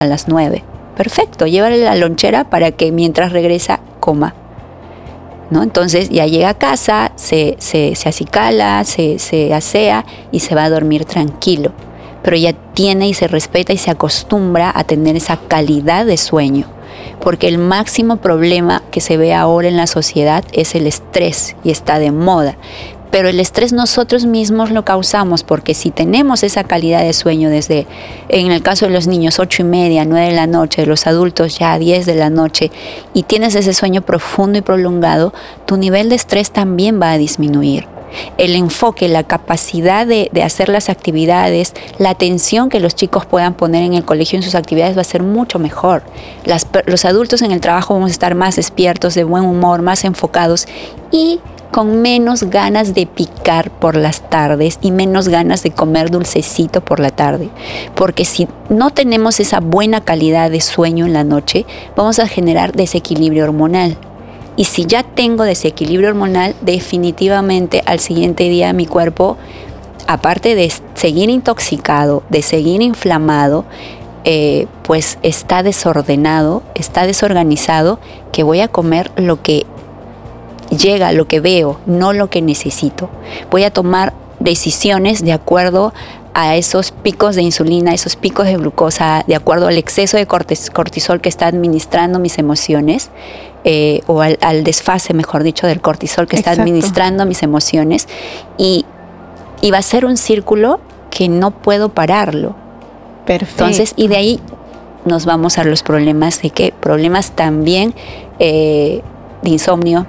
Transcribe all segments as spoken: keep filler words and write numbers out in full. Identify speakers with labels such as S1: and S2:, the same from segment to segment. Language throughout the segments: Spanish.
S1: a las nueve. Perfecto, llévale la lonchera para que mientras regresa coma, ¿no? Entonces ya llega a casa, se, se, se acicala, se, se asea y se va a dormir tranquilo. Pero ya tiene y se respeta y se acostumbra a tener esa calidad de sueño. Porque el máximo problema que se ve ahora en la sociedad es el estrés y está de moda. Pero el estrés nosotros mismos lo causamos, porque si tenemos esa calidad de sueño desde, en el caso de los niños, ocho y media, nueve de la noche, de los adultos ya diez de la noche, y tienes ese sueño profundo y prolongado, tu nivel de estrés también va a disminuir. El enfoque, la capacidad de, de hacer las actividades, la atención que los chicos puedan poner en el colegio en sus actividades va a ser mucho mejor. Las, los adultos en el trabajo vamos a estar más despiertos, de buen humor, más enfocados y con menos ganas de picar por las tardes y menos ganas de comer dulcecito por la tarde. Porque si no tenemos esa buena calidad de sueño en la noche, vamos a generar desequilibrio hormonal. Y si ya tengo desequilibrio hormonal, definitivamente al siguiente día mi cuerpo, aparte de seguir intoxicado, de seguir inflamado, eh, pues está desordenado, está desorganizado, que voy a comer lo que llega, lo que veo, no lo que necesito. Voy a tomar decisiones de acuerdo a esos picos de insulina, esos picos de glucosa, de acuerdo al exceso de cortisol que está administrando mis emociones, eh, o al, al desfase, mejor dicho, del cortisol que está Exacto. administrando mis emociones, y, y va a ser un círculo que no puedo pararlo.
S2: Perfecto.
S1: Entonces, y de ahí nos vamos a los problemas de qué, problemas también eh, de insomnio,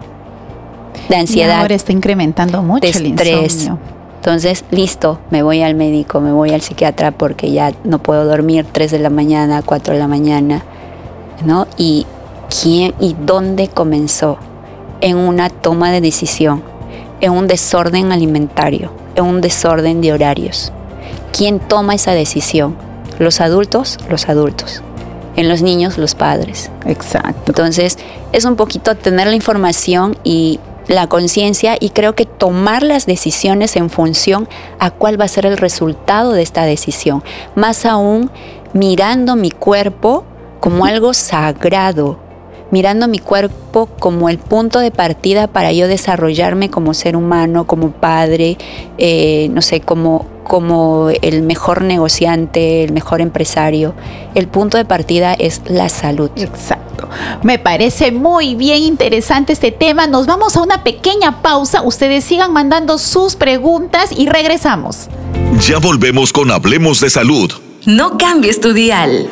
S1: de ansiedad.
S2: Y ahora está incrementando mucho
S1: de
S2: el
S1: estrés.
S2: insomnio.
S1: Entonces, listo, me voy al médico, me voy al psiquiatra porque ya no puedo dormir tres de la mañana, cuatro de la mañana, ¿no? Y quién y dónde comenzó, en una toma de decisión, en un desorden alimentario, en un desorden de horarios. ¿Quién toma esa decisión? Los adultos, los adultos. En los niños, los padres.
S2: Exacto.
S1: Entonces, es un poquito tener la información y la conciencia, y creo que tomar las decisiones en función a cuál va a ser el resultado de esta decisión. Más aún, mirando mi cuerpo como algo sagrado, mirando mi cuerpo como el punto de partida para yo desarrollarme como ser humano, como padre, eh, no sé, como, como el mejor negociante, el mejor empresario. El punto de partida es la salud.
S2: Exacto. Me parece muy bien interesante este tema. Nos vamos a una pequeña pausa. Ustedes sigan mandando sus preguntas y regresamos.
S3: Ya volvemos con Hablemos de Salud.
S4: No cambies tu dial.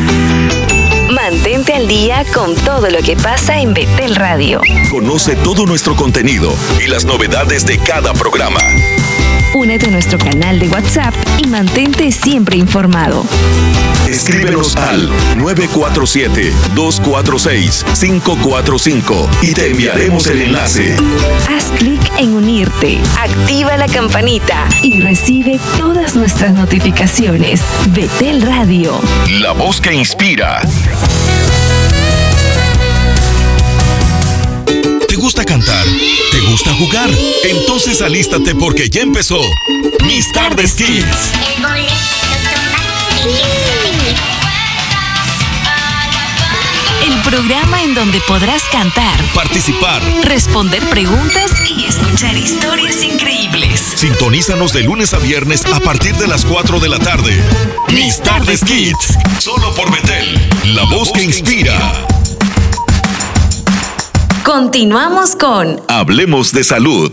S4: Mantente al día con todo lo que pasa en Betel Radio.
S3: Conoce todo nuestro contenido y las novedades de cada programa.
S4: Únete a nuestro canal de WhatsApp y mantente siempre informado.
S3: Escríbenos al nueve cuatro siete, dos cuatro seis, cinco cuatro cinco y te enviaremos el enlace.
S4: Haz clic en unirte, activa la campanita y recibe todas nuestras notificaciones. Betel Radio.
S3: La voz que inspira. ¿Te gusta cantar? ¿Te gusta jugar? Entonces alístate porque ya empezó Mis Tardes Kids.
S4: El programa en donde podrás cantar,
S3: participar,
S4: responder preguntas y escuchar historias increíbles.
S3: Sintonízanos de lunes a viernes a partir de las cuatro de la tarde. Mis Tardes Kids, solo por Betel, la voz que inspira.
S4: Continuamos con
S3: Hablemos de Salud.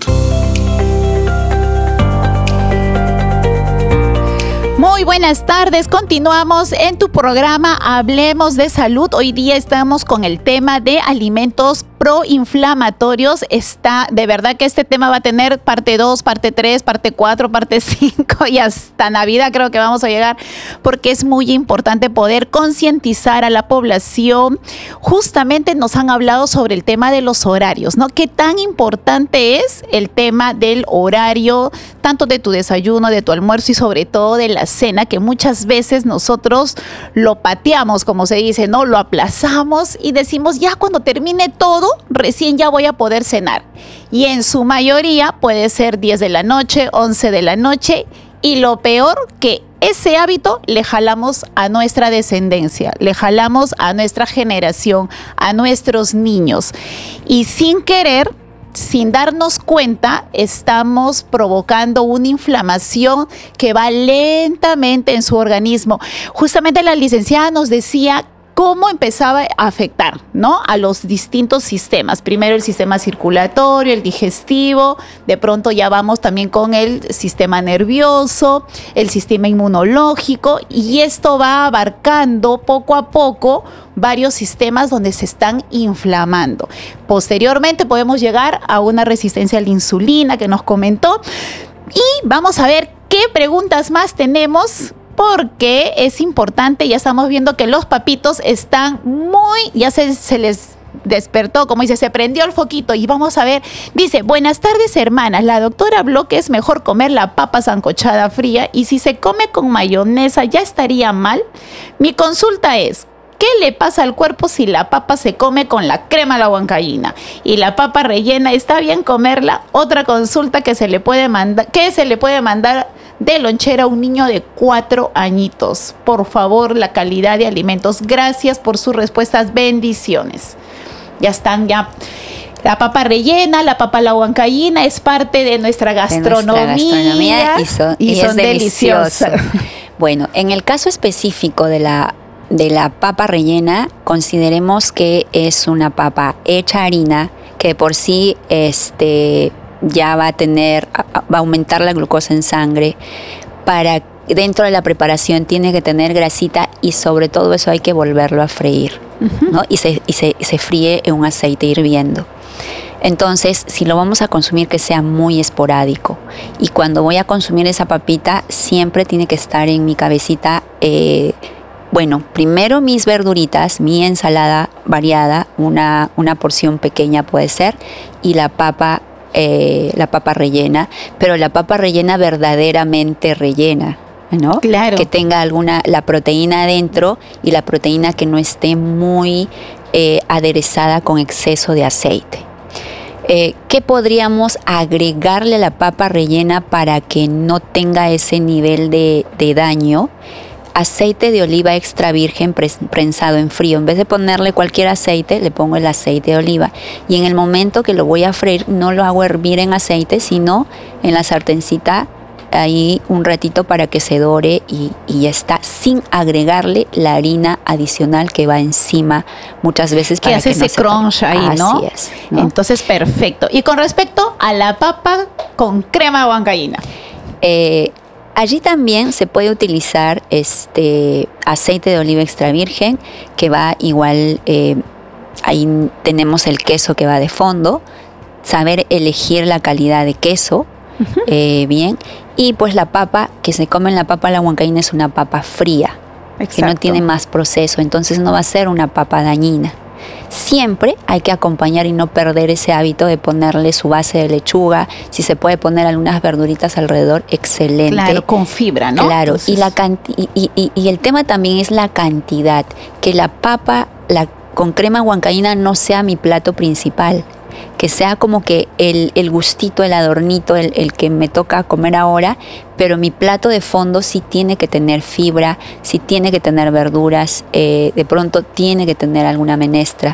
S2: Muy buenas tardes, continuamos en tu programa Hablemos de Salud. Hoy día estamos con el tema de alimentos proinflamatorios. Está, de verdad que este tema va a tener parte dos, parte tres, parte cuatro, parte cinco y hasta Navidad creo que vamos a llegar, porque es muy importante poder concientizar a la población. Justamente nos han hablado sobre el tema de los horarios, ¿no? Qué tan importante es el tema del horario, tanto de tu desayuno, de tu almuerzo y sobre todo de la cena, que muchas veces nosotros lo pateamos, como se dice, ¿no? Lo aplazamos y decimos, ya cuando termine todo, recién ya voy a poder cenar. Y en su mayoría puede ser diez de la noche, once de la noche, y lo peor que ese hábito le jalamos a nuestra descendencia, le jalamos a nuestra generación, a nuestros niños. Y sin querer, sin darnos cuenta, estamos provocando una inflamación que va lentamente en su organismo. Justamente la licenciada nos decía cómo empezaba a afectar, ¿no?, a los distintos sistemas. Primero el sistema circulatorio, el digestivo, de pronto ya vamos también con el sistema nervioso, el sistema inmunológico, y esto va abarcando poco a poco varios sistemas donde se están inflamando. Posteriormente podemos llegar a una resistencia a la insulina que nos comentó, y vamos a ver qué preguntas más tenemos, porque es importante. Ya estamos viendo que los papitos están muy, ya se, se les despertó, como dice, se prendió el foquito, y vamos a ver. Dice: buenas tardes, hermanas, la doctora habló que es mejor comer la papa sancochada fría, y si se come con mayonesa ya estaría mal. Mi consulta es: ¿qué le pasa al cuerpo si la papa se come con la crema a la huancaína? Y la papa rellena, ¿está bien comerla? Otra consulta que se le puede mandar, ¿qué se le puede mandar de lonchera a un niño de cuatro añitos? Por favor, la calidad de alimentos. Gracias por sus respuestas. Bendiciones. Ya están, ya. La papa rellena, la papa a la huancaína es parte de nuestra gastronomía,
S1: de nuestra gastronomía y son,
S2: y
S1: y
S2: son
S1: es
S2: deliciosas.
S1: delicioso. Bueno, en el caso específico de la de la papa rellena, consideremos que es una papa hecha harina, que por sí este, ya va a tener, va a aumentar la glucosa en sangre. Para dentro de la preparación tiene que tener grasita, y sobre todo eso hay que volverlo a freír, uh-huh. ¿no? Y se, y se, se fríe en un aceite hirviendo. Entonces, si lo vamos a consumir, que sea muy esporádico. Y cuando voy a consumir esa papita, siempre tiene que estar en mi cabecita, eh, bueno, primero mis verduritas, mi ensalada variada, una, una porción pequeña puede ser, y la papa, eh, la papa rellena, pero la papa rellena verdaderamente rellena, ¿no?
S2: Claro.
S1: Que tenga alguna, la proteína adentro, y la proteína que no esté muy eh, aderezada con exceso de aceite. Eh, ¿Qué podríamos agregarle a la papa rellena para que no tenga ese nivel de, de daño? Aceite de oliva extra virgen prensado en frío. En vez de ponerle cualquier aceite, le pongo el aceite de oliva. Y en el momento que lo voy a freír, no lo hago hervir en aceite, sino en la sartencita, ahí un ratito para que se dore, y, y ya está, sin agregarle la harina adicional que va encima muchas veces para
S2: que hace
S1: que no
S2: ese
S1: se
S2: crunch ahí, ¿no?
S1: Así es, ¿no?
S2: Entonces, perfecto. Y con respecto a la papa con crema huancaína,
S1: eh, allí también se puede utilizar este aceite de oliva extra virgen, que va igual, eh, ahí tenemos el queso que va de fondo, saber elegir la calidad de queso, uh-huh. eh, bien, y pues la papa, que se come en la papa a la huancaína, es una papa fría, exacto. que no tiene más proceso, entonces no va a ser una papa dañina. Siempre hay que acompañar y no perder ese hábito de ponerle su base de lechuga. Si se puede poner algunas verduritas alrededor, excelente.
S2: Claro, con fibra, ¿no?
S1: Claro,
S2: Entonces...
S1: y, la canti- y, y, y el tema también es la cantidad. Que la papa la, con crema huancaína no sea mi plato principal. Que sea como que el, el gustito, el adornito, el, el que me toca comer ahora, pero mi plato de fondo sí tiene que tener fibra, sí tiene que tener verduras, eh, de pronto tiene que tener alguna menestra.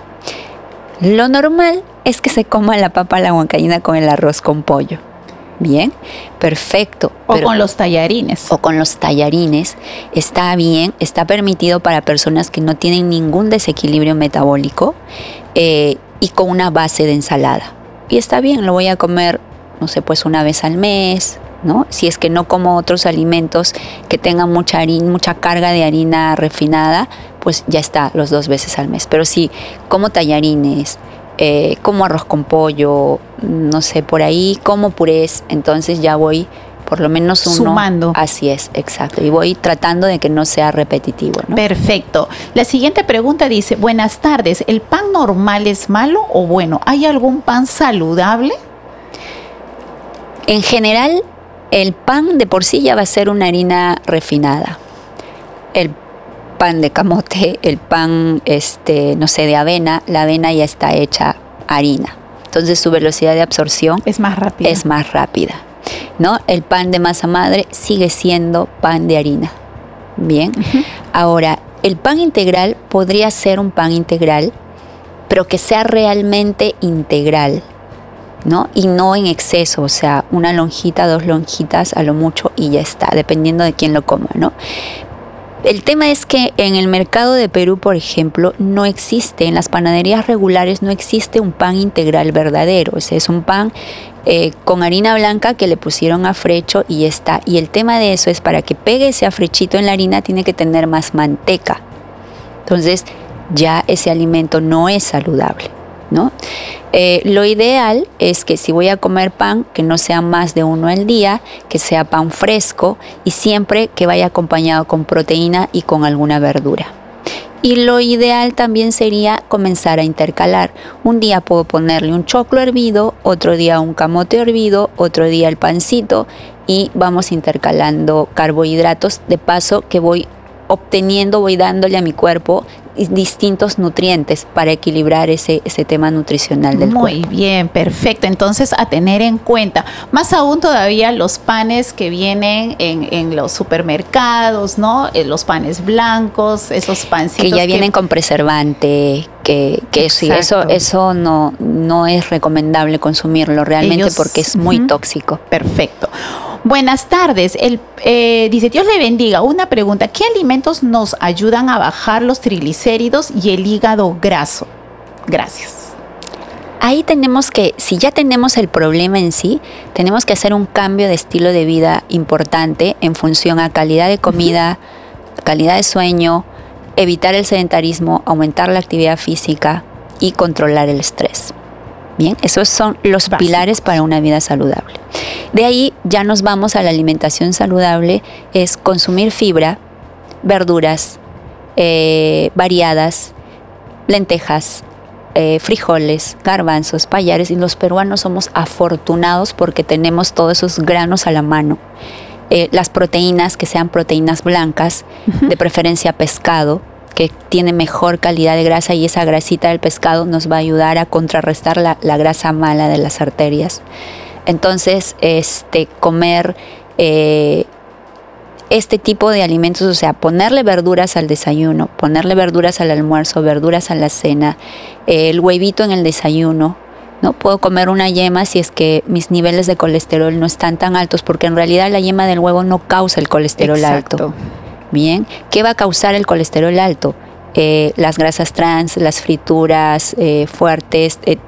S1: Lo normal es que se coma la papa a la huancaína con el arroz con pollo. Bien, perfecto.
S2: O pero, con los tallarines.
S1: O con los tallarines. Está bien, está permitido para personas que no tienen ningún desequilibrio metabólico, eh, y con una base de ensalada. Y está bien, lo voy a comer, no sé, pues una vez al mes, ¿no? Si es que no como otros alimentos que tengan mucha harina, mucha carga de harina refinada, pues ya está, los dos veces al mes. Pero si como tallarines, eh, como arroz con pollo, no sé, por ahí, como purés, entonces ya voy por lo menos uno.
S2: Sumando.
S1: Así es, exacto. Y voy tratando de que no sea repetitivo, ¿no?
S2: Perfecto. La siguiente pregunta dice: buenas tardes, ¿el pan normal es malo o bueno? ¿Hay algún pan saludable?
S1: En general, el pan de por sí ya va a ser una harina refinada. El pan de camote, el pan, este, no sé, de avena, la avena ya está hecha harina. Entonces su velocidad de absorción
S2: es más rápida.
S1: Es más rápida. ¿no? El pan de masa madre sigue siendo pan de harina. Bien. Uh-huh. Ahora, el pan integral podría ser un pan integral, pero que sea realmente integral, ¿no? Y no en exceso, o sea, una lonjita, dos lonjitas a lo mucho y ya está, dependiendo de quién lo coma, ¿no? El tema es que en el mercado de Perú, por ejemplo, no existe, en las panaderías regulares no existe un pan integral verdadero, o sea, es un pan eh, con harina blanca que le pusieron afrecho y ya está. Y el tema de eso es, para que pegue ese afrechito en la harina tiene que tener más manteca. Entonces, ya ese alimento no es saludable, ¿no? Eh, lo ideal es que si voy a comer pan, que no sea más de uno al día, que sea pan fresco y siempre que vaya acompañado con proteína y con alguna verdura. Y lo ideal también sería comenzar a intercalar. Un día puedo ponerle un choclo hervido, otro día un camote hervido, otro día el pancito y vamos intercalando carbohidratos. De paso que voy obteniendo, voy dándole a mi cuerpo distintos nutrientes para equilibrar ese, ese tema nutricional del
S2: Muy
S1: cuerpo.
S2: Muy bien, perfecto. Entonces, a tener en cuenta, más aún todavía los panes que vienen en, en los supermercados, ¿no? Eh, los panes blancos, esos pancitos
S1: que ya vienen que, con preservante, que, que sí, eso, eso no, no es recomendable consumirlo realmente. Ellos, porque es muy uh-huh. tóxico.
S2: Perfecto. Buenas tardes. El, eh, dice, Dios le bendiga. Una pregunta. ¿Qué alimentos nos ayudan a bajar los triglicéridos y el hígado graso? Gracias.
S1: Ahí tenemos que, si ya tenemos el problema en sí, tenemos que hacer un cambio de estilo de vida importante en función a calidad de comida, uh-huh. calidad de sueño, evitar el sedentarismo, aumentar la actividad física y controlar el estrés. Bien, esos son los Básicos. pilares para una vida saludable. De ahí ya nos vamos a la alimentación saludable, es consumir fibra, verduras eh, variadas, lentejas, eh, frijoles, garbanzos, payares, y los peruanos somos afortunados porque tenemos todos esos granos a la mano. Eh, las proteínas, que sean proteínas blancas, uh-huh. de preferencia pescado, que tiene mejor calidad de grasa, y esa grasita del pescado nos va a ayudar a contrarrestar la, la grasa mala de las arterias. Entonces, este, comer eh, este tipo de alimentos, o sea, ponerle verduras al desayuno, ponerle verduras al almuerzo, verduras a la cena, eh, el huevito en el desayuno, ¿no? Puedo comer una yema si es que mis niveles de colesterol no están tan altos, porque en realidad la yema del huevo no causa el colesterol
S2: Exacto.
S1: alto. Bien, ¿qué va a causar el colesterol alto? Eh, las grasas trans, las frituras eh, fuertes, eh,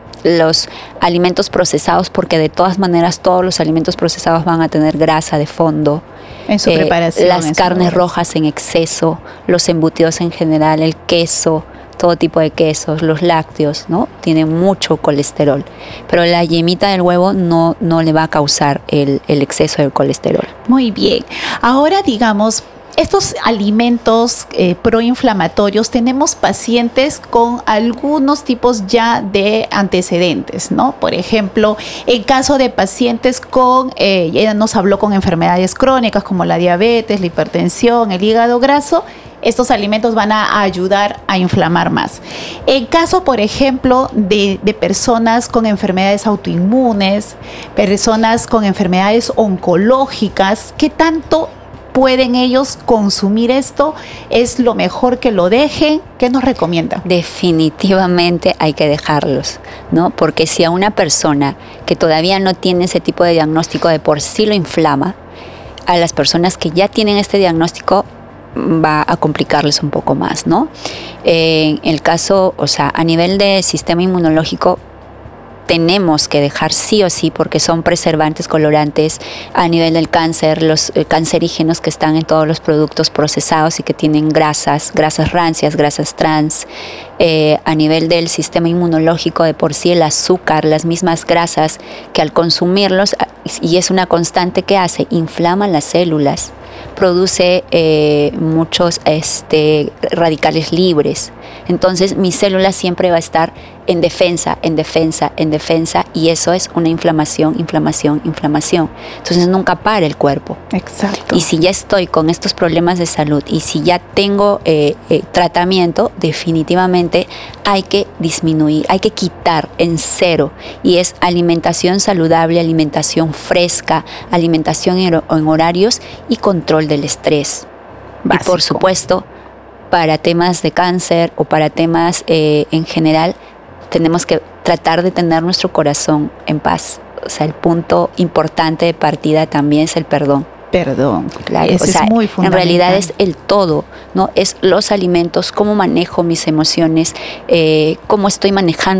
S1: los alimentos procesados, porque de todas maneras todos los alimentos procesados van a tener grasa de fondo.
S2: En su eh, preparación.
S1: Las carnes rojas en exceso, los embutidos en general, el queso, todo tipo de quesos, los lácteos, ¿no? Tienen mucho colesterol. Pero la yemita del huevo no, no le va a causar el, el exceso de colesterol.
S2: Muy bien. Ahora, digamos, estos alimentos eh, proinflamatorios, tenemos pacientes con algunos tipos ya de antecedentes, ¿no? Por ejemplo, en caso de pacientes con, eh, ella nos habló con enfermedades crónicas como la diabetes, la hipertensión, el hígado graso, estos alimentos van a ayudar a inflamar más. En caso, por ejemplo, de, de personas con enfermedades autoinmunes, personas con enfermedades oncológicas, ¿qué tanto pueden ellos consumir esto? ¿Es lo mejor que lo dejen? ¿Qué nos recomienda?
S1: Definitivamente hay que dejarlos, ¿no? Porque si a una persona que todavía no tiene ese tipo de diagnóstico de por sí lo inflama, a las personas que ya tienen este diagnóstico va a complicarles un poco más, ¿no? Eh, en el caso, o sea, a nivel de sistema inmunológico, tenemos que dejar sí o sí, porque son preservantes, colorantes. A nivel del cáncer, los eh, cancerígenos que están en todos los productos procesados y que tienen grasas, grasas rancias, grasas trans. Eh, a nivel del sistema inmunológico, de por sí el azúcar, las mismas grasas que al consumirlos, y es una constante que hace, inflaman las células. produce eh, muchos este, radicales libres. Entonces mi célula siempre va a estar en defensa, en defensa, en defensa, y eso es una inflamación, inflamación, inflamación. Entonces nunca para el cuerpo.
S2: Exacto.
S1: Y si ya estoy con estos problemas de salud y si ya tengo eh, eh, tratamiento, definitivamente hay que disminuir, hay que quitar en cero. Y es alimentación saludable, alimentación fresca, alimentación en, en horarios y control del estrés. Básico. Y por supuesto, para temas de cáncer o para temas eh, en general, tenemos que tratar de tener nuestro corazón en paz. O sea, el punto importante de partida también es el perdón.
S2: Perdón,
S1: claro.
S2: Eso
S1: o sea,
S2: es muy fundamental.
S1: En realidad es el todo, ¿no? Es los alimentos, cómo manejo mis emociones, eh, cómo estoy manejando